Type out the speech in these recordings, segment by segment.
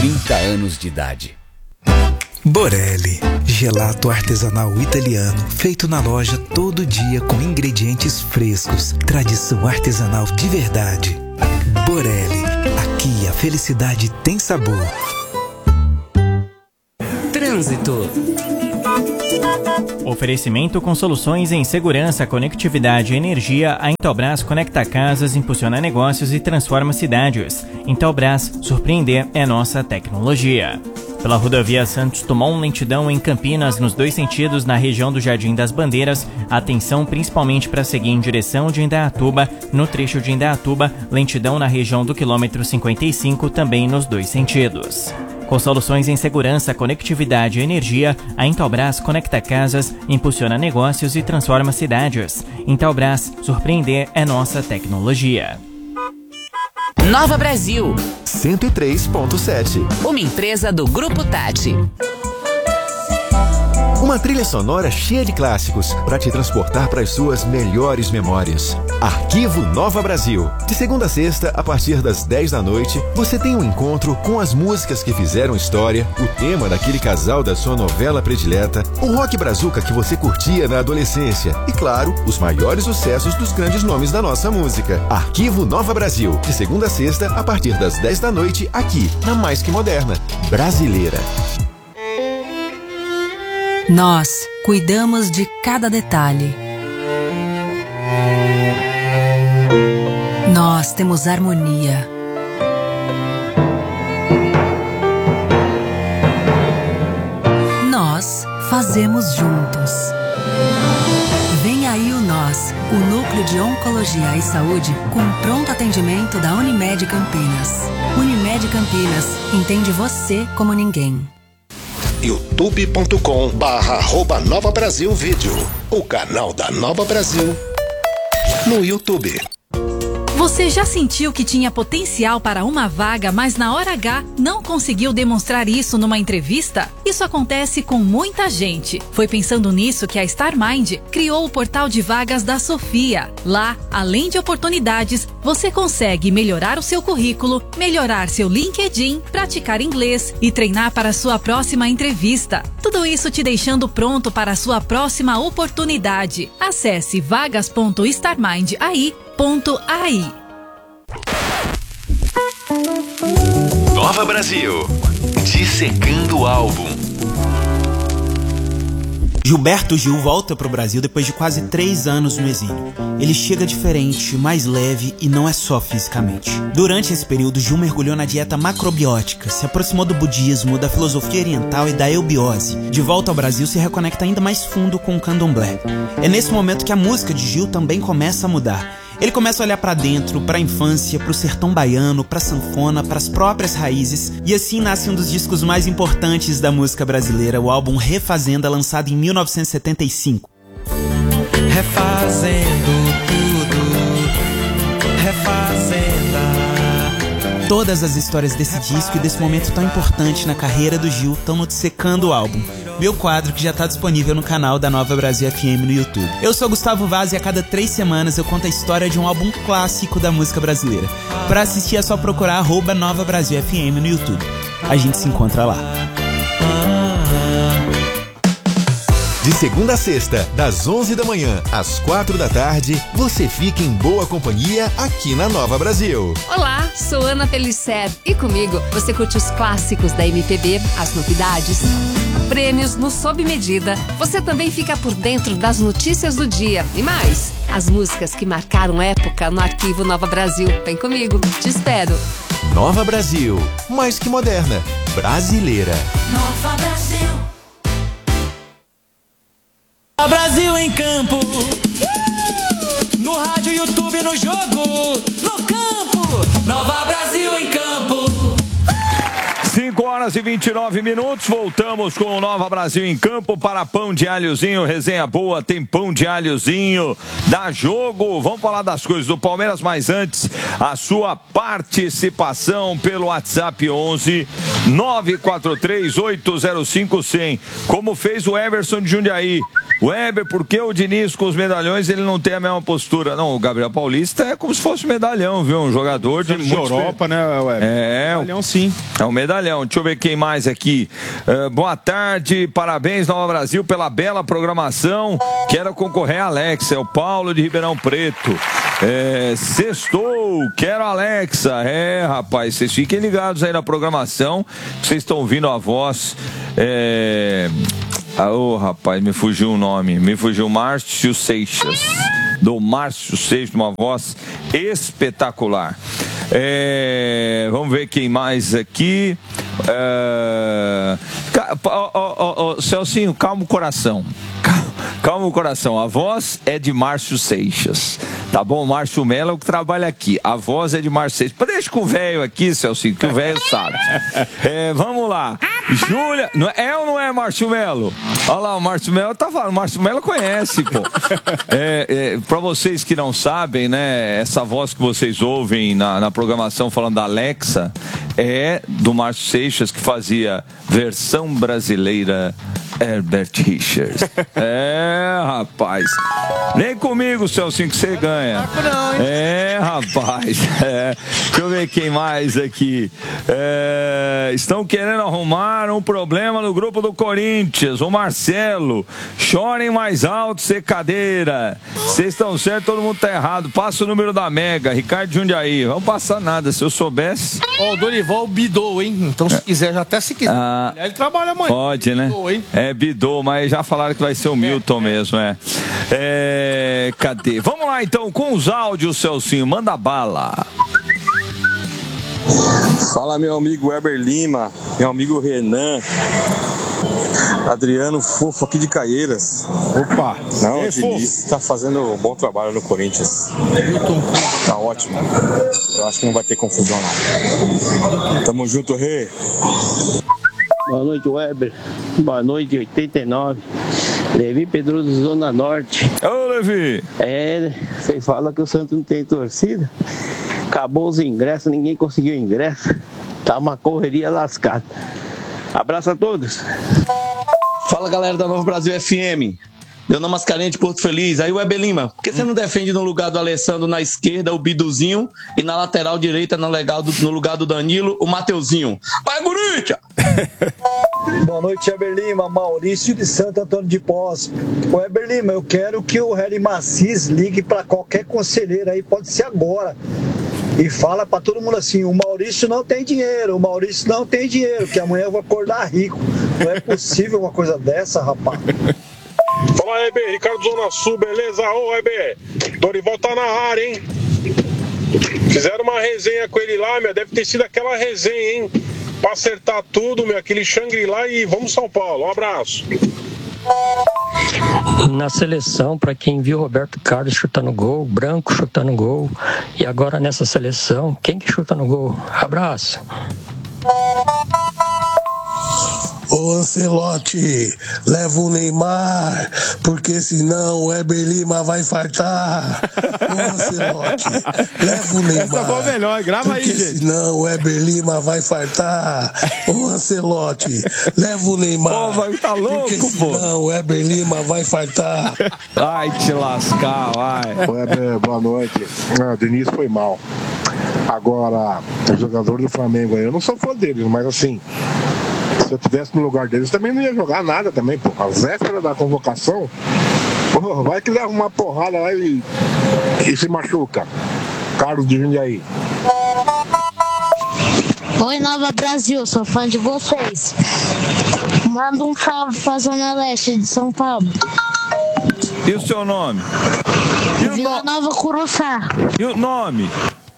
30 anos de idade. Borelli, gelato artesanal italiano, feito na loja todo dia com ingredientes frescos, tradição artesanal de verdade. Borelli, aqui a felicidade tem sabor. Trânsito. Oferecimento com soluções em segurança, conectividade e energia. A Intelbras conecta casas, impulsiona negócios e transforma cidades. Intelbras, surpreender é nossa tecnologia. Pela rodovia Santos Dumont, lentidão em Campinas nos 2 sentidos na região do Jardim das Bandeiras. Atenção principalmente para seguir em direção de Indaiatuba. No trecho de Indaiatuba, lentidão na região do quilômetro 55, também nos 2 sentidos. Com soluções em segurança, conectividade e energia, a Intelbras conecta casas, impulsiona negócios e transforma cidades. Intelbras, surpreender é nossa tecnologia. Nova Brasil 103.7. Uma empresa do Grupo Tati. Uma trilha sonora cheia de clássicos para te transportar para as suas melhores memórias. Arquivo Nova Brasil. De segunda a sexta, a partir das 10 da noite, você tem um encontro com as músicas que fizeram história, o tema daquele casal da sua novela predileta, o rock brazuca que você curtia na adolescência e, claro, os maiores sucessos dos grandes nomes da nossa música. Arquivo Nova Brasil. De segunda a sexta, a partir das 10 da noite, aqui, na Mais Que Moderna. Brasileira. Nós cuidamos de cada detalhe. Nós temos harmonia. Nós fazemos juntos. Vem aí o Nós, o Núcleo de Oncologia e Saúde com pronto atendimento da Unimed Campinas. Unimed Campinas, entende você como ninguém. youtube.com/Nova Brasil Vídeo, o canal da Nova Brasil no YouTube. Você já sentiu que tinha potencial para uma vaga, mas na hora H não conseguiu demonstrar isso numa entrevista? Isso acontece com muita gente. Foi pensando nisso que a StarMind criou o portal de vagas da Sofia. Lá, além de oportunidades, você consegue melhorar o seu currículo, melhorar seu LinkedIn, praticar inglês e treinar para a sua próxima entrevista. Tudo isso te deixando pronto para a sua próxima oportunidade. Acesse vagas.starmind.ai. Nova Brasil. Dissecando o álbum. Gilberto Gil volta pro Brasil depois de quase 3 anos no exílio. Ele chega diferente, mais leve e não é só fisicamente. Durante esse período, Gil mergulhou na dieta macrobiótica, se aproximou do budismo, da filosofia oriental e da eubiose. De volta ao Brasil, se reconecta ainda mais fundo com o candomblé. É nesse momento que a música de Gil também começa a mudar. Ele começa a olhar pra dentro, pra infância, pro sertão baiano, pra sanfona, pras próprias raízes, e assim nasce um dos discos mais importantes da música brasileira, o álbum Refazenda, lançado em 1975. Refazendo tudo, refazenda. Todas as histórias desse disco e desse momento tão importante na carreira do Gil estão no Dissecando o Álbum, meu quadro que já está disponível no canal da Nova Brasil FM no YouTube. Eu sou Gustavo Vaz e a cada 3 semanas eu conto a história de um álbum clássico da música brasileira. Para assistir é só procurar @Nova Brasil FM no YouTube. A gente se encontra lá. De segunda a sexta, das 11 da manhã às 4 da tarde, você fica em boa companhia aqui na Nova Brasil. Olá, sou Ana Pellicer e comigo você curte os clássicos da MPB, as novidades, prêmios no Sob Medida. Você também fica por dentro das notícias do dia e mais, as músicas que marcaram época no Arquivo Nova Brasil. Vem comigo, te espero. Nova Brasil, mais que moderna, brasileira. Nova Brasil. Nova Brasil em campo. No rádio, YouTube, no jogo, no campo. Nova Brasil em campo. 5h29, voltamos com o Nova Brasil em campo para Pão de Alhozinho, resenha boa, tem Pão de Alhozinho, dá jogo, vamos falar das coisas do Palmeiras, mas antes, a sua participação pelo WhatsApp 11 943-805-100. Como fez o Everson de Jundiaí. Weber, por que o Diniz com os medalhões ele não tem a mesma postura? Não, o Gabriel Paulista é como se fosse medalhão, viu? Um jogador de Europa, né, Weber? Medalhão, sim. É um medalhão. Deixa eu ver quem mais aqui. Boa tarde, parabéns, Nova Brasil, pela bela programação. Quero concorrer a Alexa, é o Paulo de Ribeirão Preto. Sextou, quero a Alexa. Rapaz, vocês fiquem ligados aí na programação. Vocês estão ouvindo a voz. Rapaz, me fugiu o nome. Me fugiu Márcio Seixas. Do Márcio Seixas, uma voz espetacular. Vamos ver quem mais aqui. Celcinho, calma o coração. Calma o coração. A voz é de Márcio Seixas. Tá bom? Márcio Melo que trabalha aqui. A voz é de Márcio Seixas. Deixa com o velho aqui, Celcinho, que o velho sabe. Vamos lá. Júlia, é ou não é Márcio Melo? Olha lá, o Márcio Melo tá falando. O Márcio Melo conhece, pô. Pra vocês que não sabem, né? Essa voz que vocês ouvem na programação falando da Alexa é do Márcio Seixas, que fazia versão brasileira Herbert Richards. Rapaz. Vem comigo, Celcinho, que você ganha. Rapaz. Deixa eu ver quem mais aqui. Estão querendo arrumar um problema no grupo do Corinthians. O Marcelo. Chorem mais alto, ser cadeira. Vocês estão certos, todo mundo tá errado. Passa o número da Mega. Ricardo Jundiaí. Não passa nada, se eu soubesse. O Dorival bidou, hein? Então, se quiser, se quiser. Ele trabalha amanhã. Pode, né? Bidou, hein? Bidou, mas já falaram que vai ser o Milton mesmo, cadê? Vamos lá, então, com os áudios, Celcinho. Manda bala. Fala, meu amigo Weber Lima, meu amigo Renan, Adriano Fofo aqui de Caieiras. Opa! Não, o Diniz tá fazendo um bom trabalho no Corinthians. Tá ótimo. Eu acho que não vai ter confusão, não. Tamo junto, Rê. Boa noite, Weber. Boa noite, 89. Levi Pedroso, Zona Norte. Ô, Levi! Você fala que o Santos não tem torcida. Acabou os ingressos, ninguém conseguiu ingresso. Tá uma correria lascada. Abraço a todos. Fala, galera da Nova Brasil FM. Leonel Mascarenhas de Porto Feliz. Aí, Weber Lima, por que você não defende no lugar do Alessandro na esquerda o Biduzinho e na lateral direita no lugar do Danilo o Mateuzinho? Vai, Corinthians! Boa noite, Weber Lima. Maurício de Santo Antônio de Poço. Weber Lima, eu quero que o Harry Macis ligue para qualquer conselheiro aí, pode ser agora. E fala pra todo mundo assim, o Maurício não tem dinheiro, que amanhã eu vou acordar rico. Não é possível uma coisa dessa, rapaz. Fala, Weber, Ricardo Zona Sul, beleza? Ô, Weber, Dorival tá na área, hein? Fizeram uma resenha com ele lá, deve ter sido aquela resenha, hein? Pra acertar tudo, aquele Shangri-La e vamos São Paulo. Um abraço. Na seleção, para quem viu Roberto Carlos chutando gol, Branco chutando gol, e agora nessa seleção, quem que chuta no gol? Abraço. Ô Ancelotti, leva o Neymar, porque senão o Weber Lima vai fartar. Ô Ancelotti, leva o Neymar. Essa foi melhor, grava aí, gente. Porque senão o Weber Lima vai fartar. Ô Ancelotti, leva o Neymar. Pô, vai tá louco, porque senão o Weber Lima vai fartar. Vai te lascar, vai. Weber, boa noite. O Diniz foi mal. Agora, o jogador do Flamengo aí, eu não sou fã deles, mas assim, se eu tivesse no lugar deles, também não ia jogar nada também, pô. A véspera da convocação, pô, vai que leva uma porrada lá e se machuca. Carlos de Jundiaí. Oi, Nova Brasil, sou fã de vocês. Manda um salve pra Zona Leste de São Paulo. E o seu nome? Vila Nova Curuçá. E o nome?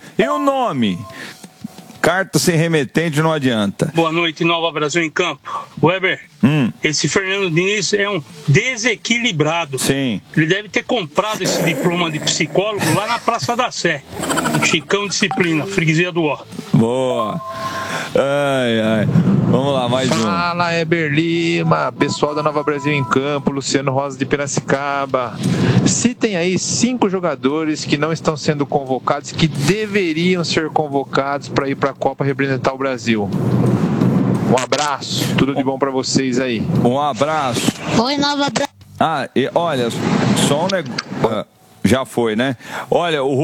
Carta sem remetente não adianta. Boa noite, Nova Brasil em Campo. Weber, esse Fernando Diniz é um desequilibrado. Sim. Ele deve ter comprado esse diploma de psicólogo lá na Praça da Sé. Chicão Disciplina, freguesia do Ó. Boa. Ai. Vamos lá, mais um. Fala, Weber Lima, pessoal da Nova Brasil em Campo, Luciano Rosa de Piracicaba. Citem aí 5 jogadores que não estão sendo convocados, que deveriam ser convocados para ir para a Copa representar o Brasil. Um abraço, tudo de bom pra vocês aí. Um abraço. Oi, Nova Brasil. E olha, só um negócio. Já foi, né? Olha, o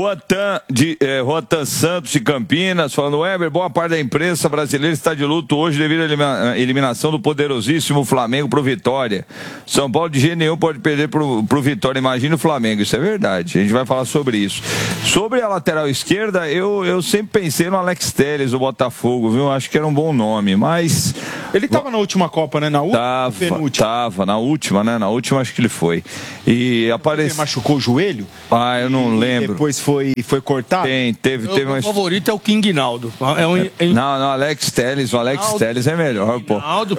Roatan Santos de Campinas falando: Weber, boa parte da imprensa brasileira está de luto hoje devido à eliminação do poderosíssimo Flamengo pro Vitória. São Paulo de jeito nenhum pode perder pro Vitória, imagina o Flamengo. Isso é verdade, a gente vai falar sobre isso. Sobre a lateral esquerda, eu sempre pensei no Alex Telles do Botafogo, viu? Acho que era um bom nome, mas... Ele tava na última Copa, né? Na última? Tava, na última, né? Na última acho que ele foi. E apareceu... Ele machucou o joelho? Eu não lembro. Depois foi cortado? Teve Meu favorito é o King Naldo. Não, Alex Telles. O Alex Telles é melhor, pô.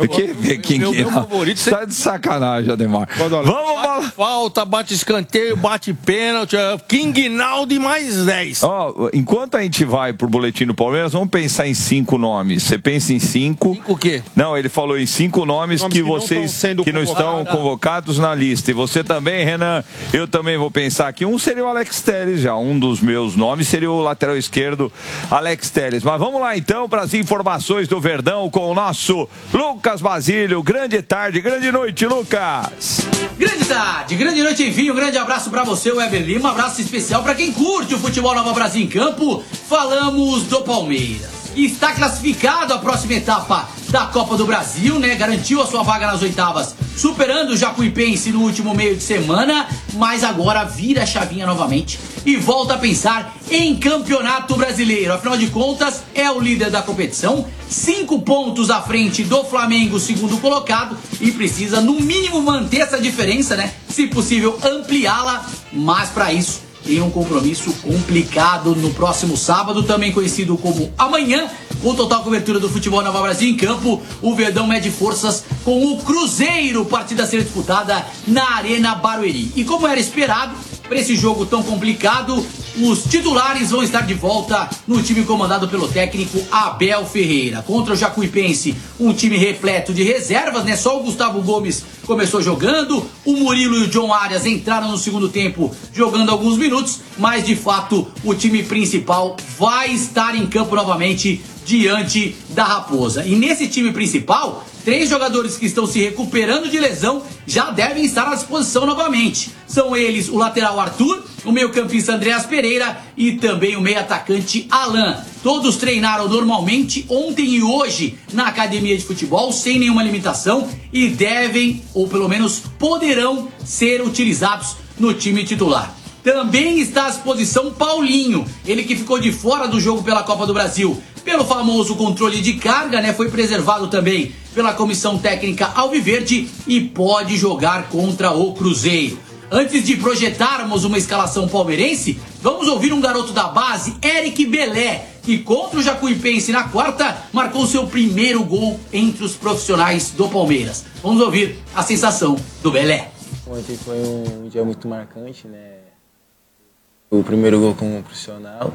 Meu favorito... Tá de sacanagem, Ademar. Vamos lá. Falta, bate escanteio, bate pênalti. King Naldo e mais 10. Enquanto a gente vai pro boletim do Palmeiras, vamos pensar em 5 nomes. Você pensa em 5. 5 o quê? Não, ele falou em 5 nomes que vocês não estão convocados na lista. E você também, Renan, eu também vou pensar aqui. Um seria o Alex Telles já. Um dos meus nomes seria o lateral esquerdo, Alex Telles. Mas vamos lá então para as informações do Verdão com o nosso Lucas Basílio. Grande tarde, grande noite, Lucas. Grande tarde, grande noite, enfim. Um grande abraço para você, Weber Lima. Um abraço especial para quem curte o futebol Nova Brasil em campo. Falamos do Palmeiras. Está classificado à próxima etapa da Copa do Brasil, né? Garantiu a sua vaga nas oitavas, superando o Jacuipense no último meio de semana, mas agora vira a chavinha novamente e volta a pensar em Campeonato Brasileiro. Afinal de contas, é o líder da competição, 5 pontos à frente do Flamengo, segundo colocado, e precisa no mínimo manter essa diferença, né? Se possível, ampliá-la, mas para isso tem um compromisso complicado no próximo sábado, também conhecido como amanhã, com total cobertura do futebol Nova Brasil em campo. O Verdão mede forças com o Cruzeiro, partida a ser disputada na Arena Barueri. E como era esperado, para esse jogo tão complicado, os titulares vão estar de volta no time comandado pelo técnico Abel Ferreira. Contra o Jacuipense, um time repleto de reservas, né? Só o Gustavo Gomes começou jogando, o Murilo e o John Arias entraram no segundo tempo jogando alguns minutos, mas de fato o time principal vai estar em campo novamente diante da Raposa. E nesse time principal, 3 jogadores que estão se recuperando de lesão já devem estar à disposição novamente. São eles o lateral Arthur, o meio-campista Andreas Pereira e também o meio-atacante Alan. Todos treinaram normalmente ontem e hoje na academia de futebol, sem nenhuma limitação, e devem, ou pelo menos poderão, ser utilizados no time titular. Também está à disposição Paulinho, ele que ficou de fora do jogo pela Copa do Brasil pelo famoso controle de carga, né? Foi preservado também pela comissão técnica alviverde e pode jogar contra o Cruzeiro. Antes de projetarmos uma escalação palmeirense, vamos ouvir um garoto da base, Eric Belé, que contra o Jacuipense na quarta marcou seu primeiro gol entre os profissionais do Palmeiras. Vamos ouvir a sensação do Belé. Ontem foi um dia muito marcante, né? O primeiro gol como profissional,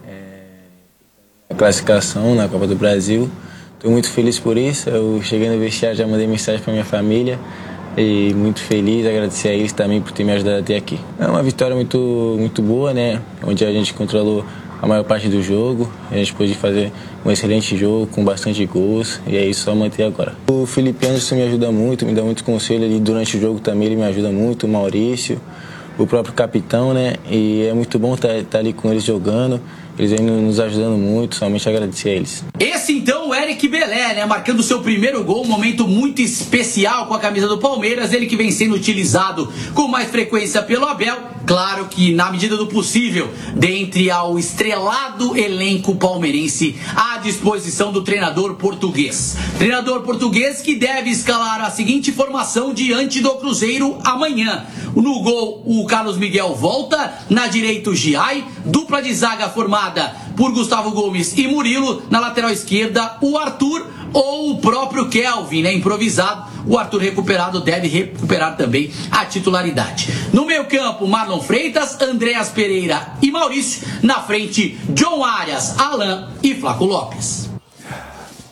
a classificação na Copa do Brasil. Estou muito feliz por isso. Eu cheguei no vestiário, já mandei mensagem para minha família e muito feliz, agradecer a eles também por ter me ajudado até aqui. É uma vitória muito boa, né? Onde a gente controlou a maior parte do jogo, a gente pôde fazer um excelente jogo com bastante gols e é isso, só manter agora. O Felipe Anderson me ajuda muito, me dá muito conselho ali durante o jogo também, ele me ajuda muito, o Maurício, o próprio capitão, né? E é muito bom estar ali com eles jogando. Eles vêm nos ajudando muito, somente agradecer a eles. Esse então, o Eric Belé, né? Marcando seu primeiro gol, um momento muito especial com a camisa do Palmeiras. Ele que vem sendo utilizado com mais frequência pelo Abel. Claro que na medida do possível, dentre ao estrelado elenco palmeirense à disposição do treinador português. Treinador português que deve escalar a seguinte formação diante do Cruzeiro amanhã. No gol, o Carlos Miguel volta, na direita o Giai, dupla de zaga formada por Gustavo Gomes e Murilo, na lateral esquerda o Arthur ou o próprio Kelvin, né, improvisado. O Arthur recuperado deve recuperar também a titularidade. No meio campo, Marlon Freitas, Andreas Pereira e Maurício. Na frente, John Arias, Alan e Flaco Lopes.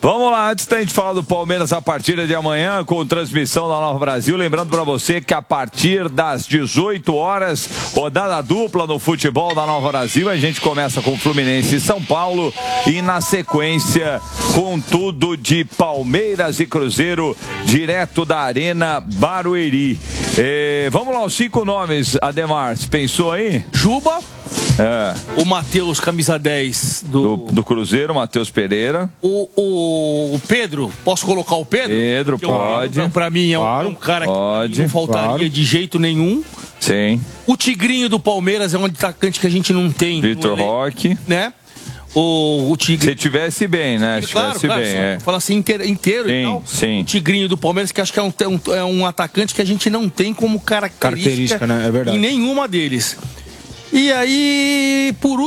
Vamos lá, antes da gente falar do Palmeiras a partir de amanhã, com transmissão da Nova Brasil, lembrando para você que a partir das 18 horas, rodada dupla no futebol da Nova Brasil, a gente começa com Fluminense e São Paulo e na sequência com tudo de Palmeiras e Cruzeiro, direto da Arena Barueri. Vamos lá, os 5 nomes, Ademar, você pensou aí? Juba. O Matheus, camisa 10 do Cruzeiro, Matheus Pereira. O Pedro, posso colocar o Pedro? Pedro, pode. Pra mim é um cara que não faltaria de jeito nenhum. Sim. O Tigrinho do Palmeiras é um atacante que a gente não tem. Vitor Roque. Né? O Tigre. Se tivesse bem, né? Se claro, tivesse bem, fala assim inteiro sim, e tal. Sim. O Tigrinho do Palmeiras, que acho que é um atacante que a gente não tem como característica né? É verdade. em nenhuma deles. E aí, por